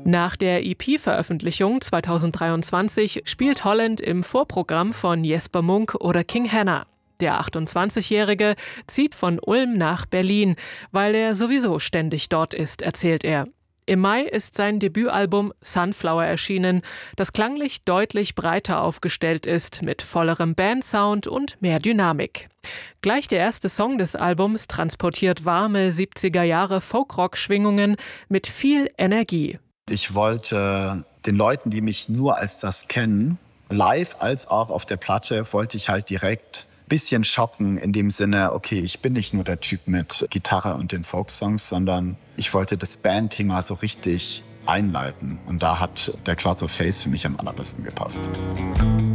Nach der EP-Veröffentlichung 2023 spielt Holland im Vorprogramm von Jesper Munk oder King Hanna. Der 28-Jährige zieht von Ulm nach Berlin, weil er sowieso ständig dort ist, erzählt er. Im Mai ist sein Debütalbum Sunflower erschienen, das klanglich deutlich breiter aufgestellt ist, mit vollerem Bandsound und mehr Dynamik. Gleich der erste Song des Albums transportiert warme 70er-Jahre Folkrock-Schwingungen mit viel Energie. Ich wollte den Leuten, die mich nur als das kennen, live als auch auf der Platte, wollte ich halt direkt ein bisschen schocken in dem Sinne, okay, ich bin nicht nur der Typ mit Gitarre und den Folksongs, sondern ich wollte das Bandthema so richtig einleiten. Und da hat der Clouds of Face für mich am allerbesten gepasst.